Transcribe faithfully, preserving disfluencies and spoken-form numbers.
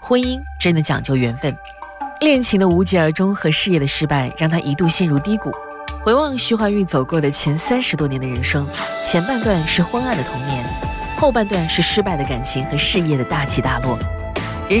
婚姻真的讲究缘分。恋情的无疾而终和事业的失败让他一度陷入低谷。回望徐怀钰走过的前三十多年的人生，前半段是昏暗的童年，后半段是失败的感情和事业的大起大落。